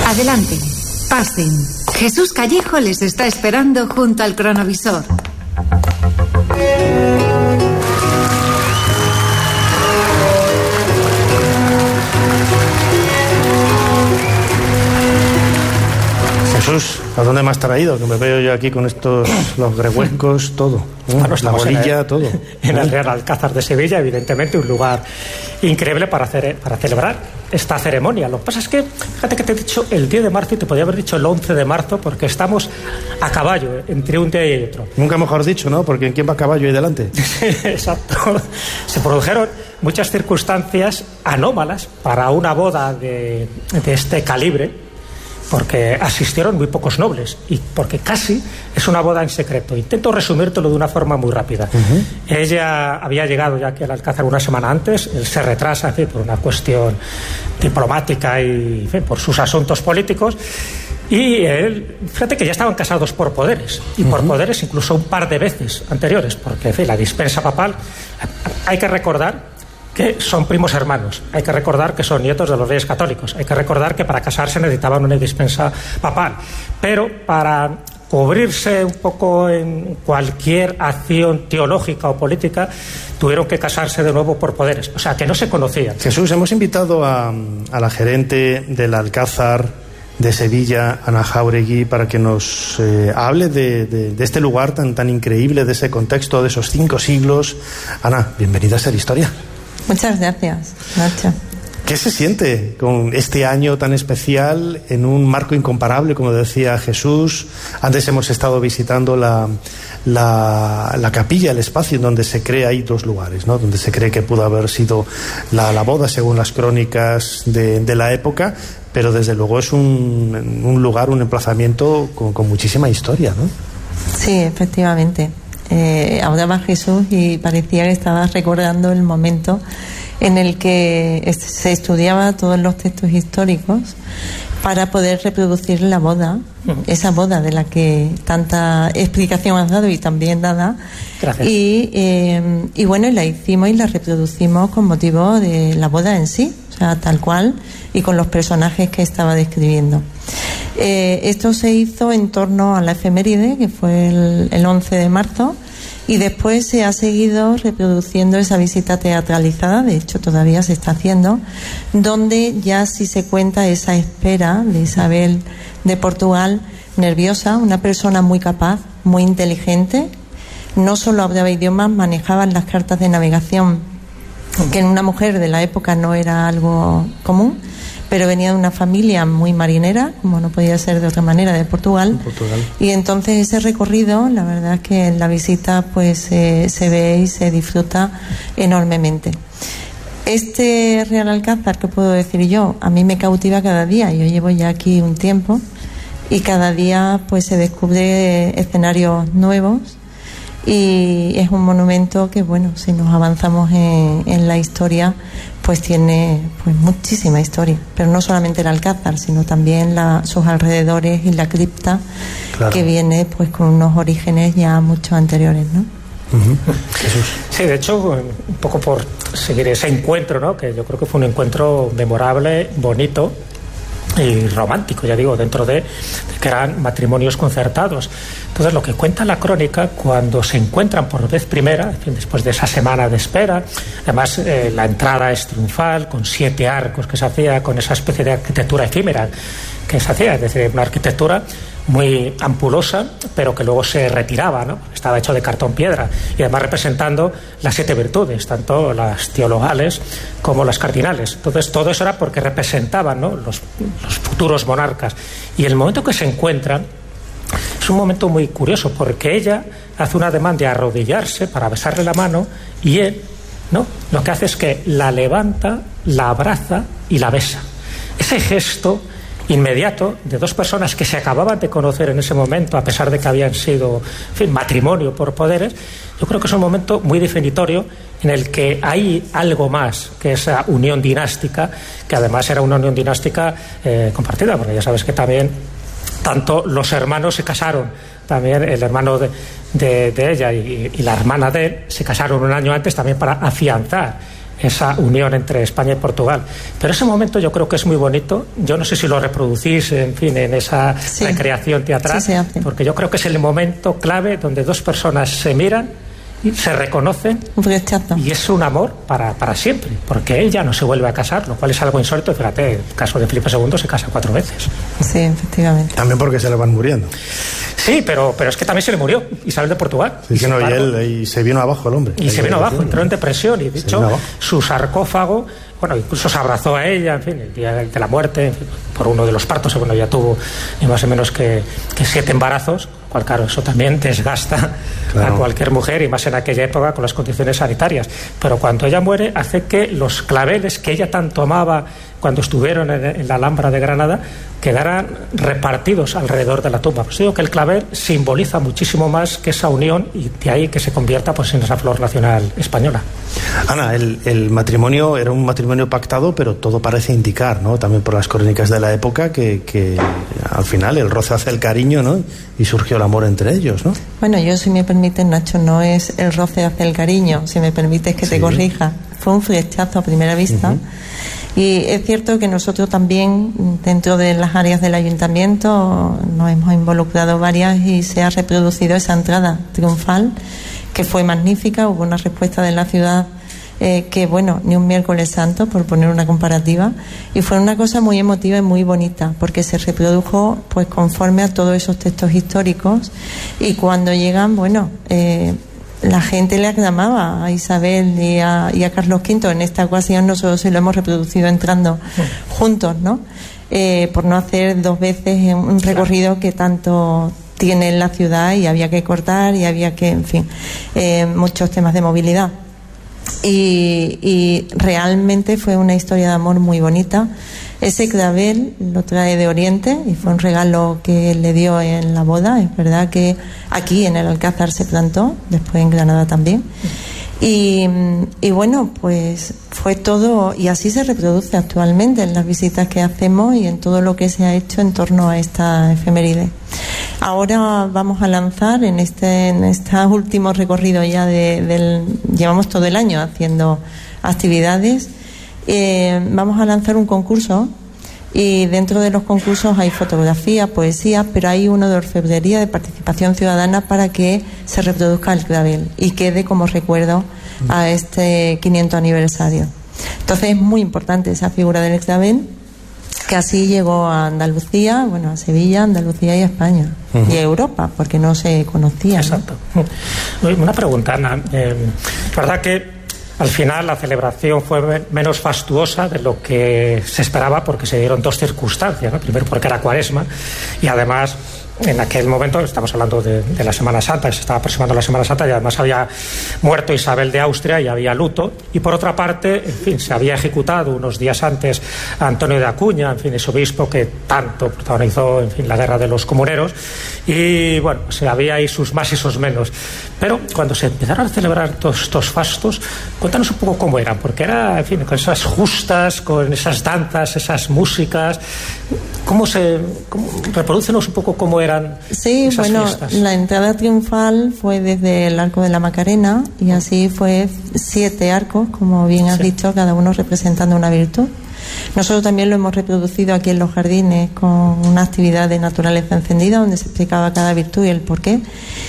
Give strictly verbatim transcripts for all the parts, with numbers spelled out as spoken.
Adelante, pasen. Jesús Callejo les está esperando junto al cronovisor. Jesús, ¿a dónde me has traído? Que me veo yo aquí con estos, los grehuescos, todo. Bueno, la bolilla, en el, todo. En el Real Alcázar de Sevilla, evidentemente un lugar increíble para, hacer, para celebrar esta ceremonia. Lo que pasa es que, fíjate que te he dicho el diez de marzo y te podría haber dicho el once de marzo porque estamos a caballo entre un día y otro. Nunca mejor dicho, ¿no? Porque ¿quién va a caballo ahí delante? Exacto. Se produjeron muchas circunstancias anómalas para una boda de, de este calibre, porque asistieron muy pocos nobles y porque casi es una boda en secreto. Intento resumírtelo de una forma muy rápida. Uh-huh. Ella había llegado ya aquí al Alcázar una semana antes, él se retrasa, en fin, por una cuestión diplomática y en fin, por sus asuntos políticos. Y él, fíjate que ya estaban casados por poderes, y por uh-huh. poderes incluso un par de veces anteriores, porque en fin, la dispensa papal, hay que recordar que son primos hermanos, hay que recordar que son nietos de los reyes católicos, hay que recordar que para casarse necesitaban una dispensa papal, pero para cubrirse un poco en cualquier acción teológica o política tuvieron que casarse de nuevo por poderes, o sea que no se conocían. Jesús, hemos invitado a, a la gerente del Alcázar de Sevilla, Ana Jáuregui, para que nos eh, hable de, de, de este lugar tan, tan increíble, de ese contexto, de esos cinco siglos. Ana, bienvenida a Ser Historia. Muchas gracias, Nacho. ¿Qué se siente con este año tan especial en un marco incomparable, como decía Jesús? Antes hemos estado visitando la, la, la capilla, el espacio en donde se cree, hay dos lugares, ¿no? Donde se cree que pudo haber sido la, la boda, según las crónicas de, de la época, pero desde luego es un, un lugar, un emplazamiento con, con muchísima historia, ¿no? Sí, efectivamente. Eh, hablaba Jesús y parecía que estaba recordando el momento en el que se estudiaba todos los textos históricos para poder reproducir la boda, esa boda de la que tanta explicación has dado y también dada. Gracias. Y, eh, y bueno, la hicimos y la reproducimos con motivo de la boda en sí, o sea, tal cual, y con los personajes que estaba describiendo. Eh, esto se hizo en torno a la efeméride, que fue el, el once de marzo, y después se ha seguido reproduciendo esa visita teatralizada, de hecho todavía se está haciendo, donde ya sí se cuenta esa espera de Isabel de Portugal, nerviosa, una persona muy capaz, muy inteligente, no solo hablaba idiomas, manejaba las cartas de navegación, que en una mujer de la época no era algo común, pero venía de una familia muy marinera, como no podía ser de otra manera, de Portugal. Portugal. Y entonces ese recorrido, la verdad es que en la visita pues eh, se ve y se disfruta enormemente. Este Real Alcázar, ¿qué puedo decir yo? A mí me cautiva cada día. Yo llevo ya aquí un tiempo y cada día pues se descubre escenarios nuevos. Y es un monumento que, bueno, si nos avanzamos en, en la historia, pues tiene pues muchísima historia, pero no solamente el Alcázar, sino también la, sus alrededores y la cripta, claro, que viene pues con unos orígenes ya mucho anteriores, ¿no? Uh-huh. Jesús. Sí, de hecho, un poco por seguir ese encuentro, ¿no? Que yo creo que fue un encuentro memorable, bonito y romántico, ya digo, dentro de, de que eran matrimonios concertados. Entonces, lo que cuenta la crónica, cuando se encuentran por vez primera, en fin, después de esa semana de espera, además eh, la entrada es triunfal, con siete arcos que se hacía, con esa especie de arquitectura efímera que se hacía, es decir, una arquitectura muy ampulosa, pero que luego se retiraba, ¿no? Estaba hecho de cartón piedra, y además representando las siete virtudes, tanto las teologales como las cardinales. Entonces, todo eso era porque representaban, ¿no?, los, los futuros monarcas. Y el momento que se encuentran es un momento muy curioso, porque ella hace un ademán de arrodillarse para besarle la mano, y él, ¿no?, lo que hace es que la levanta, la abraza y la besa. Ese gesto inmediato de dos personas que se acababan de conocer en ese momento, a pesar de que habían sido, en fin, matrimonio por poderes, yo creo que es un momento muy definitorio en el que hay algo más que esa unión dinástica, que además era una unión dinástica eh, compartida, porque ya sabes que también tanto los hermanos se casaron, también el hermano de, de, de ella y, y la hermana de él se casaron un año antes también para afianzar esa unión entre España y Portugal. Pero ese momento yo creo que es muy bonito. Yo no sé si lo reproducís, en fin, en esa sí. recreación teatral, sí, porque yo creo que es el momento clave donde dos personas se miran, se reconocen y es un amor para, para siempre, porque él ya no se vuelve a casar, lo cual es algo insólito. Fíjate, el caso de Felipe segundo se casa cuatro veces. Sí, efectivamente. También porque se le van muriendo. Sí, pero, pero es que también se le murió Isabel de Portugal. Sí, y, no, y, él, y se vino abajo el hombre. Y se vino abajo, entró en depresión y de hecho su sarcófago, bueno, incluso se abrazó a ella, en fin, el día de la muerte, en fin, por uno de los partos, bueno, ya tuvo más o menos que, que siete embarazos, cual claro, eso también desgasta claro. a cualquier mujer y más en aquella época con las condiciones sanitarias. Pero cuando ella muere hace que los claveles que ella tanto amaba cuando estuvieron en, en la Alhambra de Granada quedaran repartidos alrededor de la tumba. Pues digo que el clavel simboliza muchísimo más que esa unión y de ahí que se convierta pues en esa flor nacional española. Ana, el, el matrimonio era un matrimonio pactado, pero todo parece indicar, ¿no? También por las crónicas de la época que, que al final el roce hace el cariño, ¿no? Y surgió el amor entre ellos, ¿no? Bueno, yo, si me permites, Nacho, no es el roce hace el cariño, si me permites que sí. te corrija. Fue un flechazo a primera vista. Uh-huh. Y es cierto que nosotros también, dentro de las áreas del ayuntamiento, nos hemos involucrado varias y se ha reproducido esa entrada triunfal, que fue magnífica. Hubo una respuesta de la ciudad eh, que, bueno, ni un miércoles santo, por poner una comparativa, y fue una cosa muy emotiva y muy bonita, porque se reprodujo pues conforme a todos esos textos históricos, y cuando llegan, bueno... Eh, la gente le aclamaba a Isabel y a, y a Carlos quinto. En esta ocasión nosotros se lo hemos reproducido entrando sí. juntos, ¿no? Eh, por no hacer dos veces un recorrido que tanto tiene en la ciudad y había que cortar y había que, en fin, eh, muchos temas de movilidad. Y, y realmente fue una historia de amor muy bonita. Ese clavel lo trae de Oriente y fue un regalo que le dio en la boda. Es verdad que aquí en el Alcázar se plantó, después en Granada también. Y, y bueno, pues fue todo, y así se reproduce actualmente en las visitas que hacemos y en todo lo que se ha hecho en torno a esta efeméride. Ahora vamos a lanzar en este en este último recorrido ya de, del... Llevamos todo el año haciendo actividades. Eh, vamos a lanzar un concurso y dentro de los concursos hay fotografía, poesía, pero hay uno de orfebrería, de participación ciudadana, para que se reproduzca el clavel y quede como recuerdo a este quinientos aniversario. Entonces es muy importante esa figura del clavel, que así llegó a Andalucía, bueno, a Sevilla, Andalucía y a España. Uh-huh. Y a Europa, porque no se conocía. Exacto. ¿No? Una pregunta, Ana. Eh, ¿verdad que al final la celebración fue menos fastuosa de lo que se esperaba, porque se dieron dos circunstancias, ¿no? Primero porque era Cuaresma y además en aquel momento, estamos hablando de, de la Semana Santa, se estaba aproximando la Semana Santa y además había muerto Isabel de Austria y había luto, y por otra parte, en fin, se había ejecutado unos días antes a Antonio de Acuña, en fin, ese obispo que tanto protagonizó, en fin, la guerra de los comuneros, y bueno, se había ahí sus más y sus menos. Pero cuando se empezaron a celebrar todos estos fastos, cuéntanos un poco cómo eran, porque era, en fin, con esas justas, con esas danzas, esas músicas, cómo se, cómo, reprodúcenos un poco cómo eran. Sí, esas bueno, fiestas. La entrada triunfal fue desde el Arco de la Macarena y así fue siete arcos, como bien has sí. dicho, cada uno representando una virtud. Nosotros también lo hemos reproducido aquí en los jardines con una actividad de naturaleza encendida donde se explicaba cada virtud y el porqué.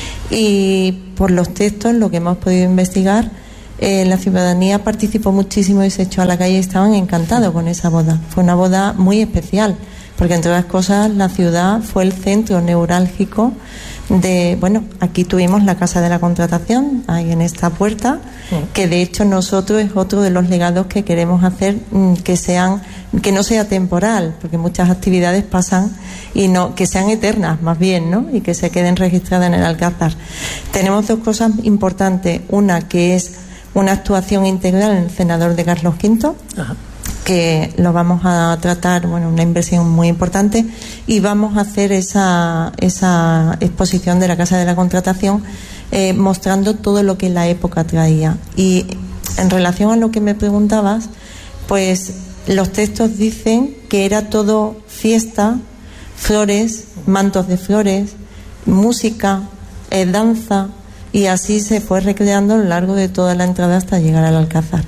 Y por los textos, lo que hemos podido investigar, eh, la ciudadanía participó muchísimo y se echó a la calle y estaban encantados con esa boda. Fue una boda muy especial, porque entre otras cosas la ciudad fue el centro neurálgico de, bueno, aquí tuvimos la Casa de la Contratación, ahí en esta puerta, sí. que de hecho nosotros es otro de los legados que queremos hacer, que sean, que no sea temporal, porque muchas actividades pasan y no, que sean eternas más bien, ¿no? Y que se queden registradas en el Alcázar. Tenemos dos cosas importantes, una que es una actuación integral en el Cenador de Carlos quinto, Ajá. que lo vamos a tratar, bueno, una inversión muy importante, y vamos a hacer esa, esa exposición de la Casa de la Contratación eh, mostrando todo lo que la época traía. Y en relación a lo que me preguntabas, pues los textos dicen que era todo fiesta, flores, mantos de flores, música, eh, danza, y así se fue recreando a lo largo de toda la entrada hasta llegar al Alcázar.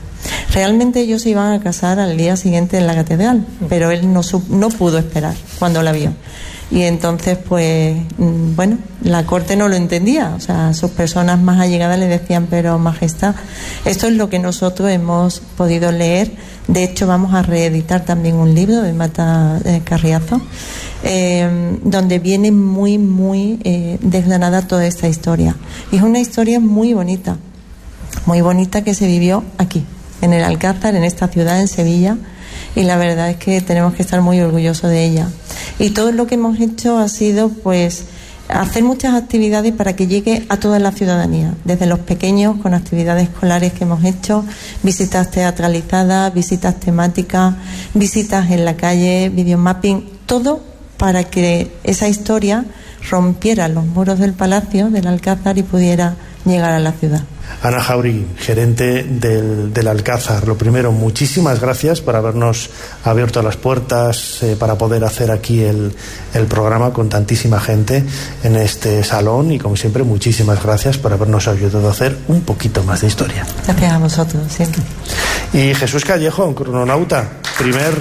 Realmente ellos se iban a casar al día siguiente en la catedral, pero él no, no pudo esperar cuando la vio. Y entonces, pues, bueno, la corte no lo entendía. O sea, sus personas más allegadas le decían, pero majestad, esto es lo que nosotros hemos podido leer. De hecho, vamos a reeditar también un libro de Mata eh, Carriazo, eh, donde viene muy, muy eh, desgranada toda esta historia. Y es una historia muy bonita, muy bonita que se vivió aquí, en el Alcázar, en esta ciudad, en Sevilla. Y la verdad es que tenemos que estar muy orgullosos de ella. Y todo lo que hemos hecho ha sido, pues, hacer muchas actividades para que llegue a toda la ciudadanía, desde los pequeños, con actividades escolares que hemos hecho, visitas teatralizadas, visitas temáticas, visitas en la calle, videomapping, todo para que esa historia rompiera los muros del palacio, del Alcázar, y pudiera llegar a la ciudad. Ana Jáuregui, gerente del, del Alcázar, lo primero, muchísimas gracias por habernos abierto las puertas eh, para poder hacer aquí el, el programa con tantísima gente en este salón, y como siempre, muchísimas gracias por habernos ayudado a hacer un poquito más de historia. Gracias a vosotros, siempre. Y Jesús Callejo, crononauta, primer...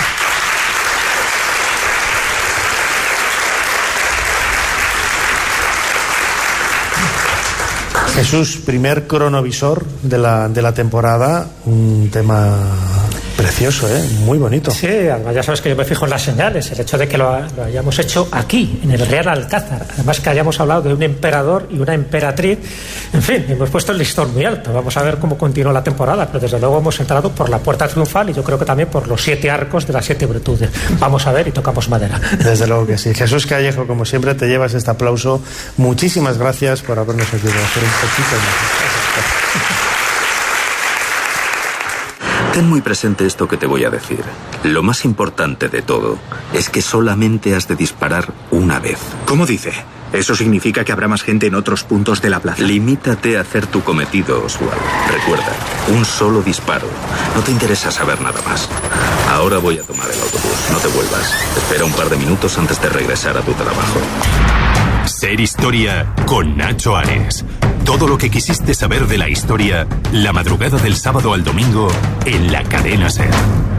Jesús, primer cronovisor de la, de la temporada, un tema precioso, ¿eh? Muy bonito. Sí, además ya sabes que yo me fijo en las señales, el hecho de que lo, lo hayamos hecho aquí, en el Real Alcázar, además que hayamos hablado de un emperador y una emperatriz, en fin, hemos puesto el listón muy alto. Vamos a ver cómo continúa la temporada, pero desde luego hemos entrado por la puerta triunfal, y yo creo que también por los siete arcos de las siete virtudes. Vamos a ver y tocamos madera. Desde luego que sí. Jesús Callejo, como siempre, te llevas este aplauso. Muchísimas gracias por habernos ayudado a hacer un poquito más. Ten muy presente esto que te voy a decir. Lo más importante de todo es que solamente has de disparar una vez. ¿Cómo dice? ¿Eso significa que habrá más gente en otros puntos de la plaza? Limítate a hacer tu cometido, Oswald. Recuerda, un solo disparo. No te interesa saber nada más. Ahora voy a tomar el autobús. No te vuelvas. Espera un par de minutos antes de regresar a tu trabajo. Ser Historia con Nacho Ares. Todo lo que quisiste saber de la historia, la madrugada del sábado al domingo en la cadena SER.